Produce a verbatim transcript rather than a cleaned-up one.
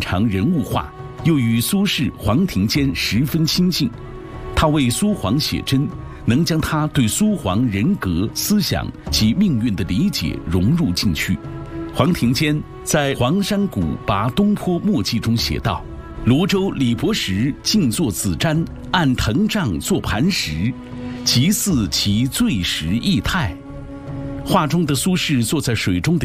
常人物画，又与苏轼、黄庭坚十分亲近。他为苏黄写真，能将他对苏黄人格、思想及命运的理解融入进去。黄庭坚在《黄山谷拔东坡墨记》中写道：“泸州李伯实静坐子瞻，按藤杖作磐石，极似其醉时异态。”画中的苏轼坐在水中的